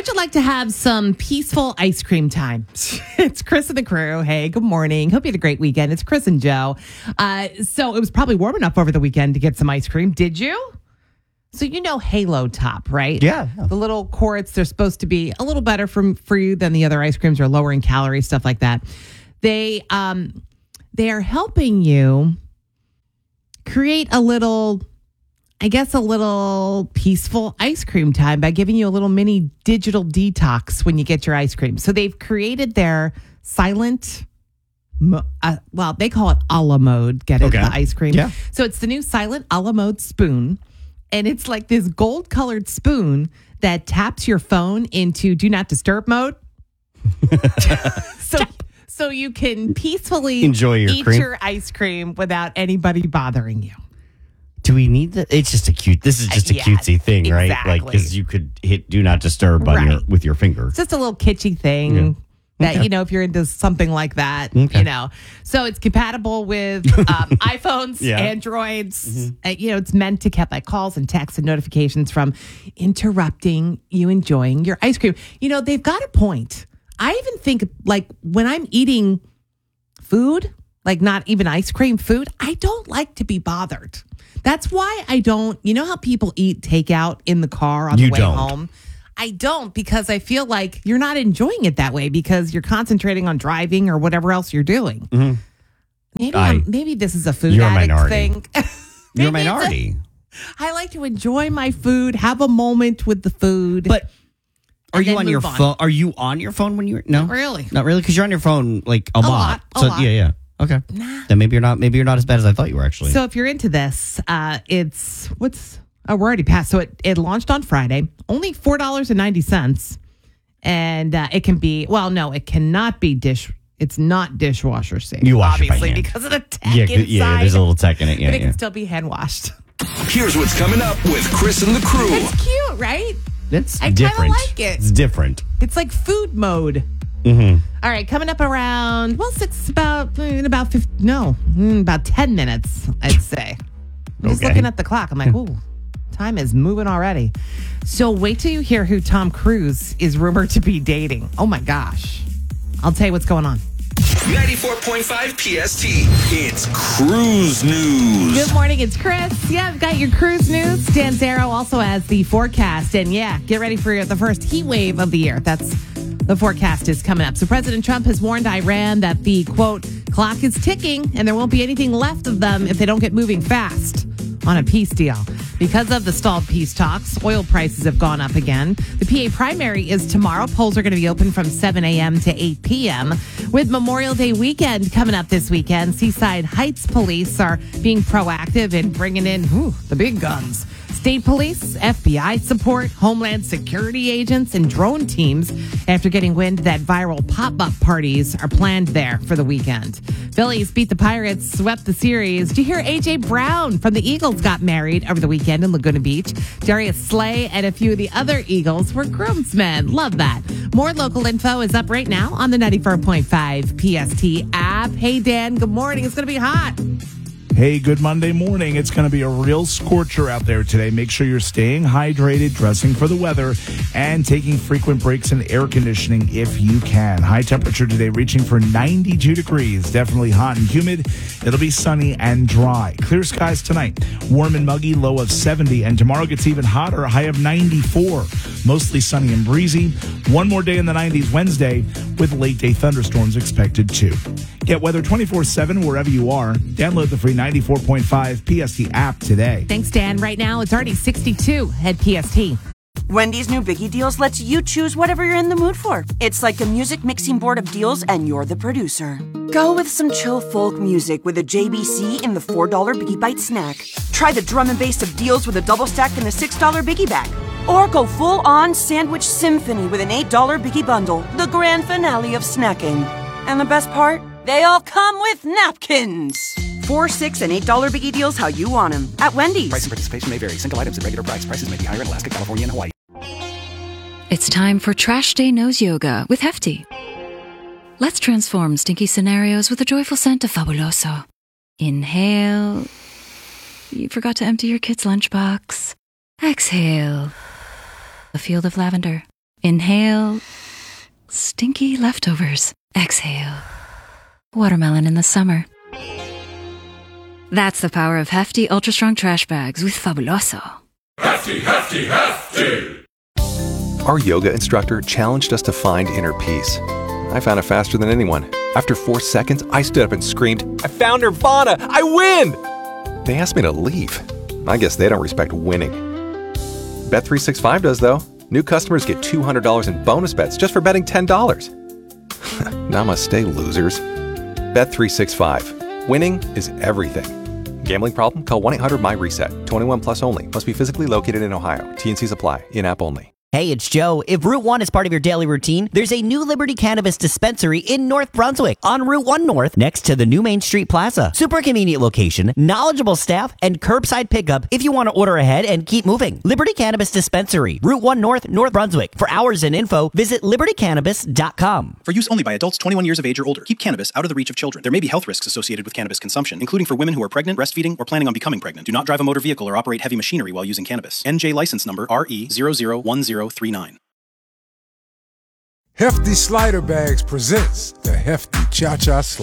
would you like to have some peaceful ice cream time? It's Chris and the crew. Hey, good morning. Hope you had a great weekend. It's Chris and Joe. So it was probably warm enough over the weekend to get some ice cream. Did you? So you know Halo Top, right? Yeah. The little quarts, they're supposed to be a little better for you than the other ice creams, or lower in calories, stuff like that. They are helping you create a little peaceful ice cream time by giving you a little mini digital detox when you get your ice cream. So they've created their silent, they call it a la mode, the ice cream. Yeah. So it's the new silent a la mode spoon. And it's like this gold colored spoon that taps your phone into do not disturb mode. So you can peacefully enjoy eat your ice cream without anybody bothering you. Do we need that? It's just this is just a cutesy thing, right? Exactly. Like, because you could hit do not disturb on with your finger. It's just a little kitschy thing that, if you're into something like that, So it's compatible with iPhones, Androids. It's meant to keep like calls and texts and notifications from interrupting you enjoying your ice cream. They've got a point. I even think, like, when I'm eating food, like not even ice cream food, I don't like to be bothered. That's why I don't, how people eat takeout in the car on the way home? I don't, because I feel like you're not enjoying it that way because you're concentrating on driving or whatever else you're doing. Mm-hmm. Maybe this is a food addict thing. You're a minority. I like to enjoy my food, have a moment with the food. But are you on your phone? Are you on your phone when you're Not really? Not really, because you're on your phone like a lot. A lot. Yeah. Okay. Nah. Then maybe you're not as bad as I thought you were, actually. So if you're into this, we're already past. So it launched on Friday, only $4.90. And it can be, it cannot be it's not dishwasher safe. You wash obviously, it by hand. because of the tech inside. Yeah, there's a little tech in it. Yeah, but it can still be hand washed. Here's what's coming up with Chris and the crew. It's cute, right? I kind of like it. It's different. It's like food mode. Mm-hmm. All right, coming up around, about 10 minutes, I'd say. I'm just looking at the clock. I'm like, ooh, time is moving already. So wait till you hear who Tom Cruise is rumored to be dating. Oh my gosh. I'll tell you what's going on. 94.5 PST. It's Cruise News. Good morning, it's Chris. Yeah, I've got your cruise news. Dan Zero also has the forecast. And get ready for the first heat wave of the year. The forecast is coming up. So President Trump has warned Iran that the, quote, clock is ticking and there won't be anything left of them if they don't get moving fast on a peace deal. Because of the stalled peace talks, oil prices have gone up again. The PA primary is tomorrow. Polls are going to be open from 7 a.m. to 8 p.m. With Memorial Day weekend coming up this weekend, Seaside Heights police are being proactive in bringing in the big guns. State police, FBI support, Homeland Security agents, and drone teams after getting wind that viral pop-up parties are planned there for the weekend. Phillies beat the Pirates, swept the series. Did you hear A.J. Brown from the Eagles got married over the weekend in Laguna Beach? Darius Slay and a few of the other Eagles were groomsmen. Love that. More local info is up right now on the 94.5 PST app. Hey, Dan, good morning. It's going to be hot. Hey, good Monday morning. It's going to be a real scorcher out there today. Make sure you're staying hydrated, dressing for the weather, and taking frequent breaks in air conditioning if you can. High temperature today reaching for 92 degrees. Definitely hot and humid. It'll be sunny and dry. Clear skies tonight. Warm and muggy, low of 70. And tomorrow gets even hotter, a high of 94. Mostly sunny and breezy. One more day in the 90s Wednesday with late day thunderstorms expected too. Get weather 24/7 wherever you are. Download the free 94.5 PST app today. Thanks, Dan. Right now, it's already 62 at PST. Wendy's new Biggie Deals lets you choose whatever you're in the mood for. It's like a music mixing board of deals, and you're the producer. Go with some chill folk music with a JBC in the $4 Biggie Bite snack. Try the drum and bass of deals with a double stack in the $6 Biggie Bag. Or go full-on sandwich symphony with an $8 Biggie Bundle, the grand finale of snacking. And the best part? They all come with napkins. $4, $6, and $8 Biggie Deals how you want them at Wendy's. Price and participation may vary. Single items at regular price. Prices may be higher in Alaska, California, and Hawaii. It's time for Trash Day Nose Yoga with Hefty. Let's transform stinky scenarios with a joyful scent of Fabuloso. Inhale. You forgot to empty your kid's lunchbox. Exhale. A field of lavender. Inhale, stinky leftovers. Exhale, watermelon in the summer. That's the power of Hefty Ultra Strong Trash Bags with Fabuloso. Hefty, hefty, hefty! Our yoga instructor challenged us to find inner peace. I found it faster than anyone. After 4 seconds, I stood up and screamed, "I found Nirvana! I win!" They asked me to leave. I guess they don't respect winning. Bet365 does, though. New customers get $200 in bonus bets just for betting $10. Namaste, losers. Bet365. Winning is everything. Gambling problem? Call 1-800-MY-RESET. 21 plus only. Must be physically located in Ohio. T&Cs apply. In-app only. Hey, it's Joe. If Route 1 is part of your daily routine, there's a new Liberty Cannabis dispensary in North Brunswick on Route 1 North next to the new Main Street Plaza. Super convenient location, knowledgeable staff, and curbside pickup if you want to order ahead and keep moving. Liberty Cannabis Dispensary, Route 1 North, North Brunswick. For hours and info, visit libertycannabis.com. For use only by adults 21 years of age or older. Keep cannabis out of the reach of children. There may be health risks associated with cannabis consumption, including for women who are pregnant, breastfeeding, or planning on becoming pregnant. Do not drive a motor vehicle or operate heavy machinery while using cannabis. NJ license number RE001039. Hefty Slider Bags presents the Hefty Cha-Cha Slide.